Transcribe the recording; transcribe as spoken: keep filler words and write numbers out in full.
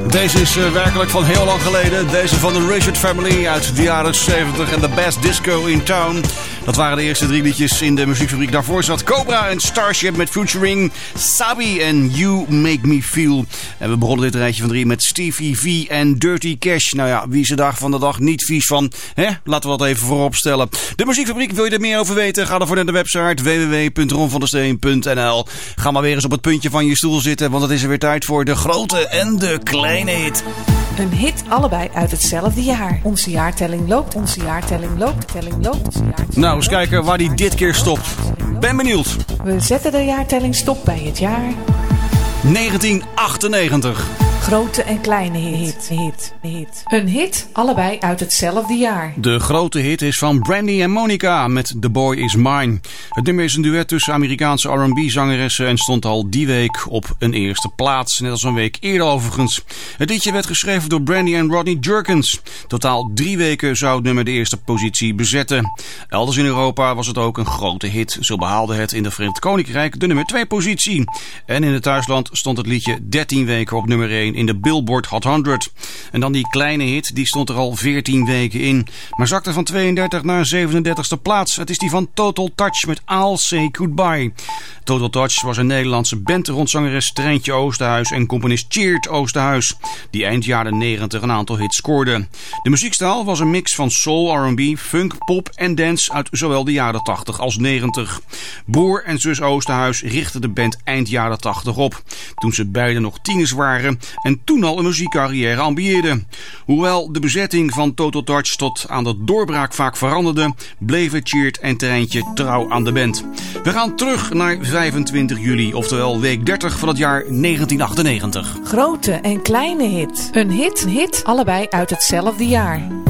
Deze is uh, werkelijk van heel lang geleden. Deze van de Richard Family uit de jaren zeventig en The Best Disco in Town. Dat waren de eerste drie liedjes in de muziekfabriek. Daarvoor zat Cobra en Starship met featuring Sabi en You Make Me Feel. En we begonnen dit rijtje van drie met Stevie V en Dirty Cash. Nou ja, wie is de dag van de dag niet vies van? Hè? Laten we dat even voorop stellen. De muziekfabriek, wil je er meer over weten? Ga dan voor naar de website w w w punt ron van der steen punt n l. Ga maar weer eens op het puntje van je stoel zitten, want het is er weer tijd voor de grote en de kleine hit. Een hit, allebei uit hetzelfde jaar. Onze jaartelling loopt, onze jaartelling loopt, telling loopt. Onze jaartelling nou, eens kijken waar die dit keer stopt. Ben benieuwd. We zetten de jaartelling stop bij het jaar negentien achtennegentig. Grote en kleine hit, hit, hit. Een hit, allebei uit hetzelfde jaar. De grote hit is van Brandy en Monica met The Boy Is Mine. Het nummer is een duet tussen Amerikaanse R en B zangeressen en stond al die week op een eerste plaats. Net als een week eerder overigens. Het liedje werd geschreven door Brandy en Rodney Jerkins. Totaal drie weken zou het nummer de eerste positie bezetten. Elders in Europa was het ook een grote hit. Zo behaalde het in het Verenigd Koninkrijk de nummer twee positie. En in het thuisland stond het liedje dertien weken op nummer één in de Billboard Hot honderd. En dan die kleine hit, die stond er al veertien weken in. Maar zakte van tweeëndertig naar zevenendertigste plaats. Het is die van Total Touch met I'll Say Goodbye. Total Touch was een Nederlandse band rond zangeres Treintje Oosterhuis en componist Tjeerd Oosterhuis, die eind jaren negentig een aantal hits scoorde. De muziekstijl was een mix van soul, R en B, funk, pop en dance uit zowel de jaren tachtig als negentig. Broer en zus Oosterhuis richtten de band eind jaren tachtig op, toen ze beiden nog tieners waren en toen al een muziekcarrière ambieerden. Hoewel de bezetting van Total Touch tot aan de doorbraak vaak veranderde, bleven Tjeerd en Treintje trouw aan de band. We gaan terug naar vijfentwintig juli, oftewel week dertig van het jaar negentien achtennegentig. Grote en kleine hit. Een hit, een hit, allebei uit hetzelfde jaar.